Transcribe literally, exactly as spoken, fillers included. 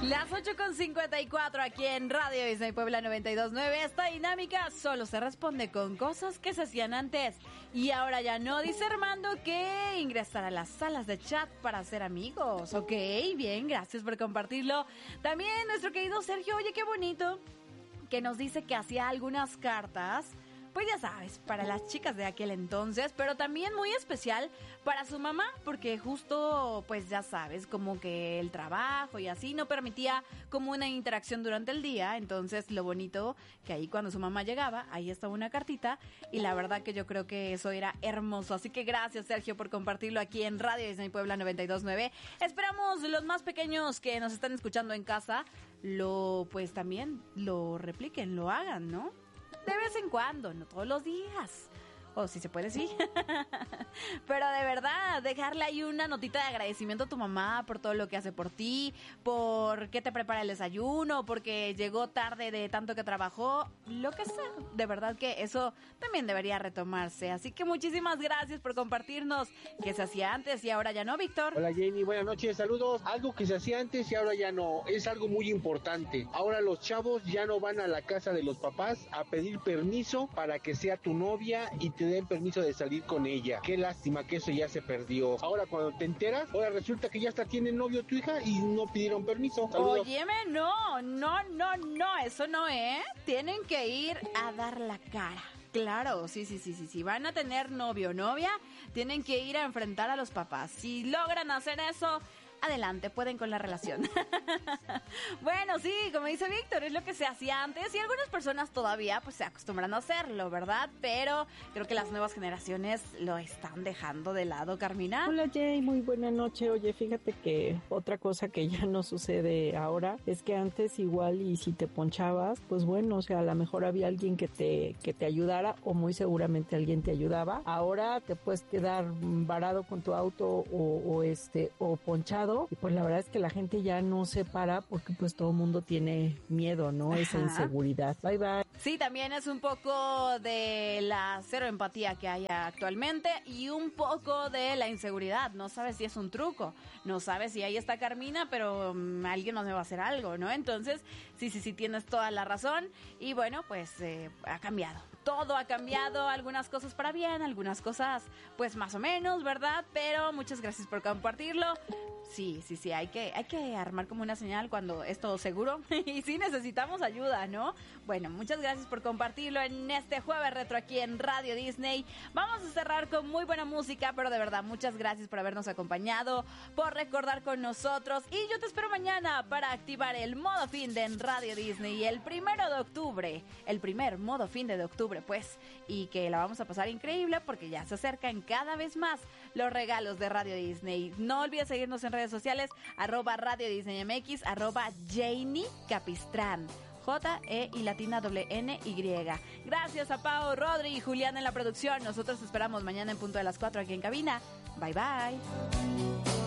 Las ocho con cincuenta y cuatro aquí en Radio Disney Puebla noventa y dos punto nueve. Esta dinámica solo se responde con cosas que se hacían antes y ahora ya no. Dice Armando que ingresar a las salas de chat para hacer amigos. Ok, bien, gracias por compartirlo. También nuestro querido Sergio, oye, qué bonito, que nos dice que hacía algunas cartas. Pues ya sabes, para las chicas de aquel entonces, pero también muy especial para su mamá, porque justo, pues ya sabes, como que el trabajo y así no permitía como una interacción durante el día. Entonces lo bonito que ahí cuando su mamá llegaba, ahí estaba una cartita y la verdad que yo creo que eso era hermoso. Así que gracias, Sergio, por compartirlo aquí en Radio Disney Puebla noventa y dos punto nueve. Esperamos los más pequeños que nos están escuchando en casa, lo pues también lo repliquen, lo hagan, ¿no? De vez en cuando, no todos los días. O si se puede, sí. Pero de verdad, dejarle ahí una notita de agradecimiento a tu mamá por todo lo que hace por ti, por que te prepara el desayuno, porque llegó tarde de tanto que trabajó, lo que sea. De verdad que eso también debería retomarse. Así que muchísimas gracias por compartirnos qué se hacía antes y ahora ya no, Víctor. Hola Jenny, buenas noches, saludos. Algo que se hacía antes y ahora ya no, es algo muy importante. Ahora los chavos ya no van a la casa de los papás a pedir permiso para que sea tu novia y te den permiso de salir con ella. Qué lástima que eso ya se perdió. Ahora cuando te enteras, ahora resulta que ya hasta tiene novio tu hija y no pidieron permiso. Saludos. Óyeme, no, no, no, no, eso no, ¿eh? Tienen que ir a dar la cara. Claro, sí, sí, sí, sí, sí. Van a tener novio o novia, tienen que ir a enfrentar a los papás. Si logran hacer eso, adelante, pueden con la relación. Bueno, sí, como dice Víctor, es lo que se hacía antes y algunas personas todavía pues se acostumbran a hacerlo, ¿verdad? Pero creo que las nuevas generaciones lo están dejando de lado, Carmina. Hola Jay, muy buena noche. Oye, fíjate que otra cosa que ya no sucede ahora es que antes igual y si te ponchabas, pues bueno, o sea, a lo mejor había alguien que te, que te ayudara o muy seguramente alguien te ayudaba. Ahora te puedes quedar varado con tu auto o, o este, o ponchado. Y pues la verdad es que la gente ya no se para porque pues todo el mundo tiene miedo, ¿no? Ajá. Esa inseguridad. Bye, bye. Sí, también es un poco de la cero empatía que hay actualmente y un poco de la inseguridad. No sabes si es un truco, no sabes si ahí está Carmina, pero um, alguien nos va a hacer algo, ¿no? Entonces, sí, sí, sí, tienes toda la razón. Y bueno, pues eh, ha cambiado. Todo ha cambiado, algunas cosas para bien, algunas cosas pues más o menos, ¿verdad? Pero muchas gracias por compartirlo. Sí, sí, sí, hay que, hay que armar como una señal cuando es todo seguro y sí necesitamos ayuda, ¿no? Bueno, muchas gracias por compartirlo en este jueves retro aquí en Radio Disney. Vamos a cerrar con muy buena música, pero de verdad, muchas gracias por habernos acompañado, por recordar con nosotros y yo te espero mañana para activar el modo fin de en Radio Disney el primero de octubre, el primer modo fin de octubre, pues, y que la vamos a pasar increíble porque ya se acercan cada vez más los regalos de Radio Disney. No olvides seguirnos en redes sociales, arroba Radio Disney M X, arroba Janie Capistrán, J E y latina doble N Y. Gracias a Pau, Rodri y Julián en la producción. Nosotros esperamos mañana en punto de las cuatro aquí en cabina. Bye bye.